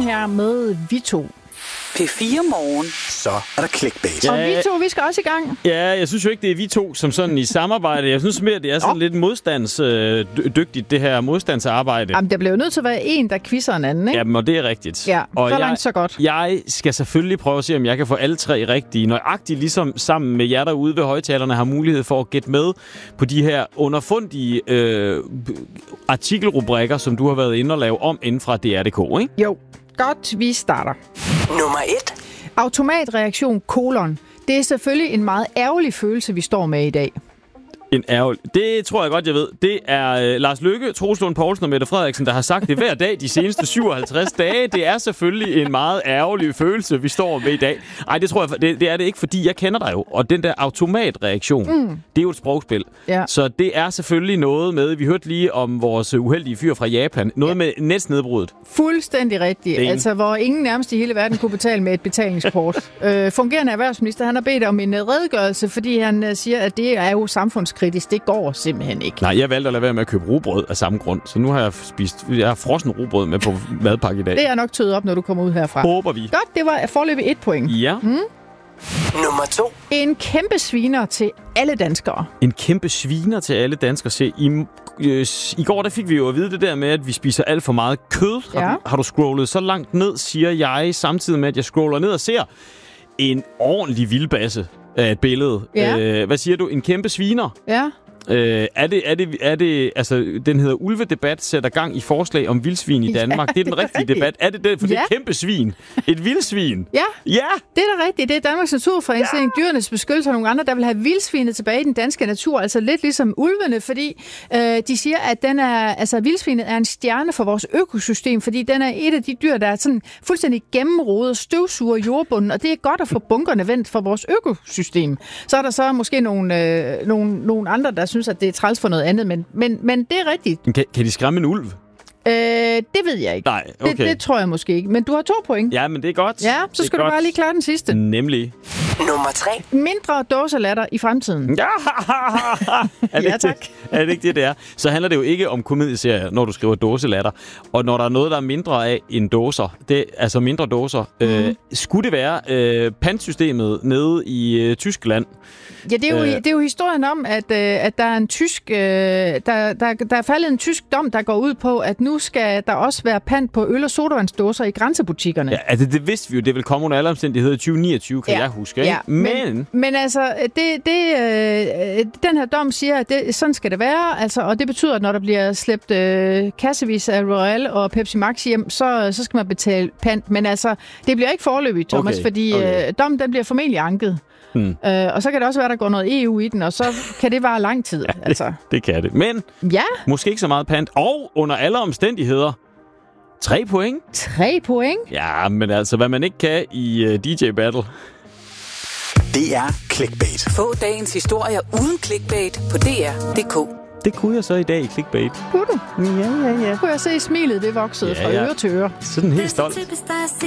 her med Vito. P4 Morgen. Så er der clickbait. Og Vito, vi skal også i gang. Ja, jeg synes jo ikke, det er vi to som sådan i samarbejde. Jeg synes mere, det er sådan lidt modstandsdygtigt, det her modstandsarbejde. Jamen, der bliver jo nødt til at være en, der quizzer en anden, ikke? Jamen, og det er rigtigt. Ja, og så langt så godt. Jeg skal selvfølgelig prøve at se, om jeg kan få alle tre rigtige. Nøjagtigt ligesom sammen med jer derude ved højtalerne har mulighed for at gætte med på de her underfundige artikelrubrikker, som du har været inde og lave om inden fra DR.dk, ikke? Jo, godt, vi starter. Nummer 1. Automatreaktion : Det er selvfølgelig en meget ærgerlig følelse, vi står med i dag. En ærgerlig. Det tror jeg godt, jeg ved. Det er Lars Løkke, Troels Lund Poulsen og Mette Frederiksen, der har sagt det hver dag de seneste 57 dage. Det er selvfølgelig en meget ærgerlig følelse, vi står med i dag. Ej, det tror jeg, det er det ikke, fordi jeg kender dig jo. Og den der automatreaktion, det er jo et sprogspil. Ja. Så det er selvfølgelig noget med, vi hørte lige om vores uheldige fyr fra Japan. Noget med netsnedbruddet. Fuldstændig rigtigt. Altså, hvor ingen nærmest i hele verden kunne betale med et betalingskort. Fungerende erhvervsminister, han har bedt om en redegørelse, fordi han siger, at det er jo samfundskritisk. Det går simpelthen ikke. Nej, jeg valgte at lade være med at købe rugbrød af samme grund. Så nu har jeg har frossen rugbrød med på madpakke i dag. Det er nok tøet op, når du kommer ud herfra. Håber vi. Godt, det var foreløbig 1 point. Ja. Nummer 2. En kæmpe sviner til alle danskere. En kæmpe sviner til alle danskere. Se, i går der fik vi jo at vide det der med, at vi spiser alt for meget kød. Ja. Har du scrollet så langt ned, siger jeg, samtidig med, at jeg scroller ned og ser en ordentlig vildbasse af et billede. Ja. Hvad siger du? En kæmpe sviner? Ja. Er det, altså, den hedder Ulvedebat, sætter gang i forslag om vildsvin i Danmark. Det er den rigtige debat. Er det for det er kæmpe svin? Et vildsvin? Ja, ja, det er da rigtigt. Det er Danmarks Naturfredningsforening, Dyrenes Beskyttelse og nogle andre, der vil have vildsvinet tilbage i den danske natur. Altså lidt ligesom ulvene, fordi de siger, at vildsvinet er en stjerne for vores økosystem, fordi den er et af de dyr, der er sådan fuldstændig gennemrodet og støvsuger jordbunden, og det er godt at få bunkerne vendt for vores økosystem. Så er der så måske nogle andre, der synes, at det er træls for noget andet, men det er rigtigt. Kan de skræmme en ulv? Det ved jeg ikke. Nej, okay. Det tror jeg måske ikke. Men du har 2 point. Ja, men det er godt. Ja, så skal du bare lige klare den sidste. Nemlig. Nummer 3. Mindre dåselatter i fremtiden. Ja, ja, tak. Er det ikke det er? Så handler det jo ikke om komedieserier, når du skriver dåselatter. Og når der er noget, der er mindre af end dåser, altså mindre dåser, skulle det være pantsystemet nede i Tyskland? Ja, det er jo historien om, at der er en tysk, der er faldet en tysk dom, der går ud på, at nu skal der også være pant på øl- og sodavandsdåser i grænsebutikkerne. Ja, altså det vidste vi jo. Det vil komme under alle omstændigheder i 2029, kan jeg huske. Ikke? Ja, men altså, den her dom siger, at sådan skal det være, altså, og det betyder, at når der bliver slæbt kassevis af Royal og Pepsi Max hjem, så skal man betale pant. Men altså, det bliver ikke foreløbigt, Thomas, fordi dommen den bliver formentlig anket. Og så kan det også være, der går noget EU i den, og så kan det vare lang tid. Ja, altså. Det kan det. Men måske ikke så meget pant. Og under alle omstændigheder 3 point. 3 point? Ja, men altså, hvad man ikke kan i DJ Battle. Det er clickbait. Få dagens historier uden clickbait på DR.dk. Det kunne jeg så i dag i clickbait. Kunne du? Ja. Kunne jeg se smilet, det voksede fra øre til øre. Sådan helt stolt.